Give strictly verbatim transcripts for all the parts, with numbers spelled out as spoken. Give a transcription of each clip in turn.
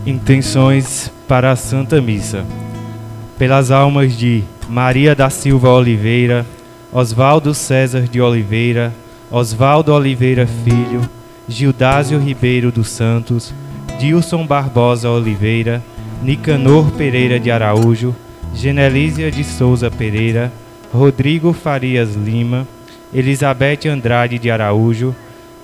Intenções para a Santa Missa. Pelas almas de Maria da Silva Oliveira, Osvaldo César de Oliveira, Osvaldo Oliveira Filho, Gildásio Ribeiro dos Santos, Dilson Barbosa Oliveira, Nicanor Pereira de Araújo, Genelísia de Souza Pereira, Rodrigo Farias Lima, Elizabeth Andrade de Araújo,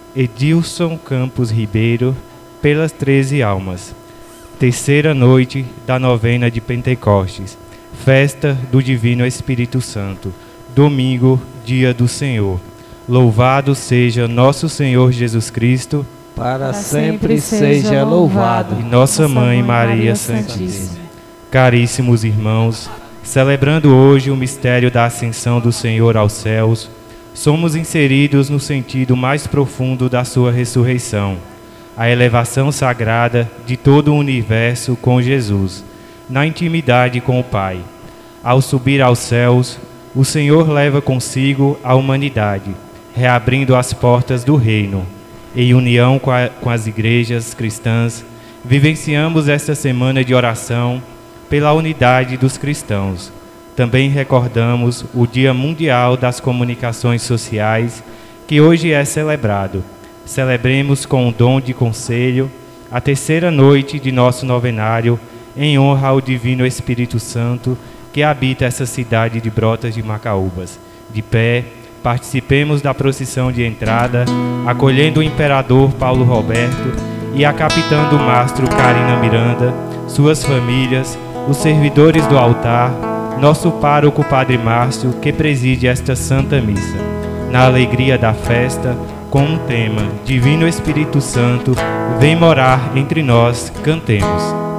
Edilson Campos Ribeiro, pelas treze almas. Terceira noite da novena de Pentecostes, festa do Divino Espírito Santo, domingo, dia do Senhor. Louvado seja nosso Senhor Jesus Cristo, para sempre seja louvado. E nossa Mãe Maria Santíssima. Caríssimos irmãos, celebrando hoje o mistério da ascensão do Senhor aos céus, somos inseridos no sentido mais profundo da sua ressurreição, a elevação sagrada de todo o universo com Jesus, na intimidade com o Pai. Ao subir aos céus, o Senhor leva consigo a humanidade, reabrindo as portas do reino. Em união com, a, com as igrejas cristãs, vivenciamos esta semana de oração pela unidade dos cristãos. Também recordamos o Dia Mundial das Comunicações Sociais, que hoje é celebrado. Celebremos com o dom de conselho a terceira noite de nosso novenário em honra ao Divino Espírito Santo que habita essa cidade de Brotas de Macaúbas. De pé, participemos da procissão de entrada, acolhendo o imperador Paulo Roberto e a capitã do mastro Carina Miranda, suas famílias, os servidores do altar, nosso pároco Padre Márcio, que preside esta Santa Missa. Na alegria da festa, com um tema, Divino Espírito Santo, vem morar entre nós, cantemos.